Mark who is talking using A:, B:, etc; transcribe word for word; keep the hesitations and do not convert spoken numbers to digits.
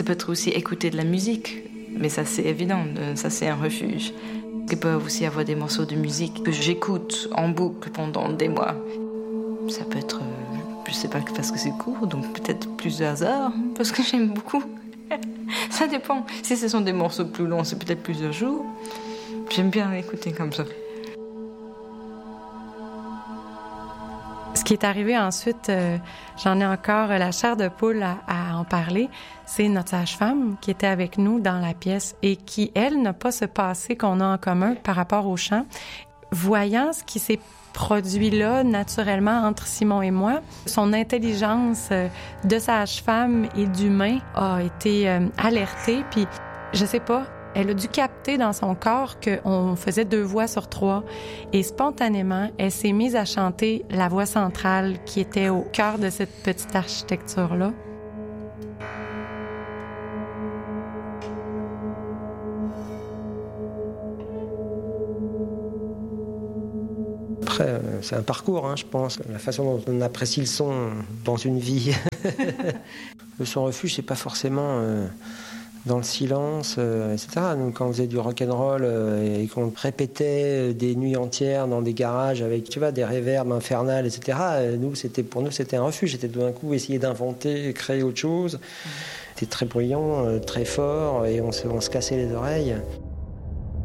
A: Ça peut être aussi écouter de la musique, mais ça c'est évident, ça c'est un refuge. Il peut aussi avoir des morceaux de musique que j'écoute en boucle pendant des mois. Ça peut être, je sais pas, parce que c'est court, donc peut-être plusieurs heures, parce que j'aime beaucoup. Ça dépend. Si ce sont des morceaux plus longs, c'est peut-être plusieurs jours. J'aime bien l'écouter comme ça.
B: Ce qui est arrivé ensuite, euh, j'en ai encore la chair de poule à, à en parler, c'est notre sage-femme qui était avec nous dans la pièce et qui, elle, n'a pas ce passé qu'on a en commun par rapport au chant. Voyant ce qui s'est produit là, naturellement, entre Simon et moi, son intelligence euh, de sage-femme et d'humain a été euh, alertée, puis je sais pas, elle a dû capter dans son corps qu'on faisait deux voix sur trois. Et spontanément, elle s'est mise à chanter la voix centrale qui était au cœur de cette petite architecture-là.
C: Après, c'est un parcours, hein, je pense. La façon dont on apprécie le son dans une vie. Le son refuge, c'est pas forcément... Euh... dans le silence, euh, et cetera. Donc, quand on faisait du rock'n'roll euh, et qu'on répétait des nuits entières dans des garages avec, tu vois, des réverbes infernales, et cetera. Euh, nous, c'était, pour nous, c'était un refuge. C'était tout d'un coup essayer d'inventer, créer autre chose. Mmh. C'était très bruyant, euh, très fort, et on se, on se cassait les oreilles.